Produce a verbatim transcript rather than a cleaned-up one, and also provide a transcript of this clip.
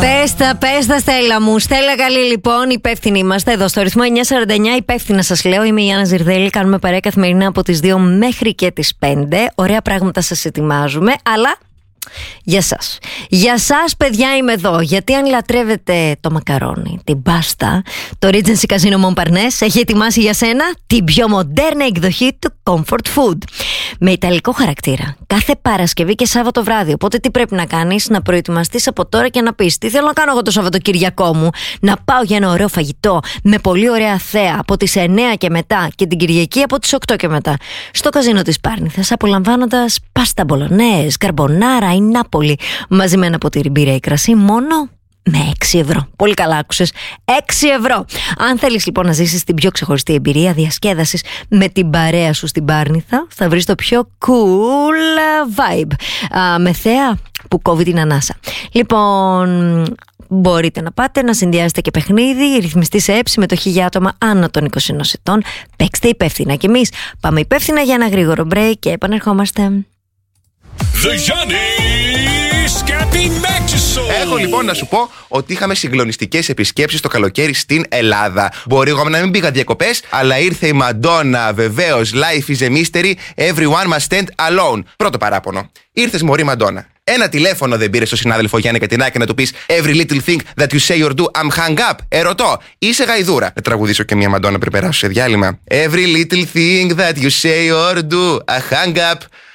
Πες τα, πες τα, Στέλλα μου. Στέλλα καλή, λοιπόν, υπεύθυνοι είμαστε εδώ στο ρυθμό εννιά σαράντα εννιά. Υπεύθυνα σας λέω, είμαι η Άννα Ζυρδέλη. Κάνουμε παρέα καθημερινά από τις δύο μέχρι και τις πέντε. Ωραία πράγματα σας ετοιμάζουμε, αλλά για σας. Για σας, παιδιά, είμαι εδώ. Γιατί αν λατρεύετε το μακαρόνι, την πάστα, το Regency Casino Montparnasse έχει ετοιμάσει για σένα την πιο μοντέρνα εκδοχή του comfort food. Με ιταλικό χαρακτήρα. Κάθε Παρασκευή και Σάββατο βράδυ. Οπότε τι πρέπει να κάνεις? Να προετοιμαστείς από τώρα και να πεις: τι θέλω να κάνω εγώ το Σαββατοκυριακό μου? Να πάω για ένα ωραίο φαγητό με πολύ ωραία θέα από τις εννιά και μετά, και την Κυριακή από τις οκτώ και μετά, στο καζίνο της Πάρνηθας, απολαμβάνοντας πάστα μπολονέζ, καρμπονάρα ή Νάπολη, μαζί με ένα ποτήρι μπύρα ή κρασί, μόνο με έξι ευρώ. Πολύ καλά άκουσες, έξι ευρώ. Αν θέλεις λοιπόν να ζήσεις την πιο ξεχωριστή εμπειρία διασκέδασης με την παρέα σου στην Πάρνηθα, θα βρεις το πιο cool vibe, α, με θέα που κόβει την ανάσα. Λοιπόν, μπορείτε να πάτε να συνδυάσετε και παιχνίδι, ρυθμιστή σε έψη, συμμετοχή για άτομα άνω των είκοσι ενός ετών. Παίξτε υπεύθυνα. Και εμείς πάμε υπεύθυνα για ένα γρήγορο break και επανερχόμαστε. Έχω λοιπόν να σου πω ότι είχαμε συγκλονιστικές επισκέψεις το καλοκαίρι στην Ελλάδα. Μπορεί εγώ να μην πήγα διακοπές, αλλά ήρθε η Μαντόνα, βεβαίως. Life is a mystery, everyone must stand alone. Πρώτο παράπονο. Ήρθες, μωρή Μαντόνα. Ένα τηλέφωνο δεν πήρες στον συνάδελφο Γιάννη Κατινάκη να του πεις Every little thing that you say or do, I'm hung up. Ερωτώ, είσαι γαϊδούρα? Να τραγουδήσω και μια Μαντόνα πριν περάσω σε διάλειμμα. Every little thing that you say or do, I hung up.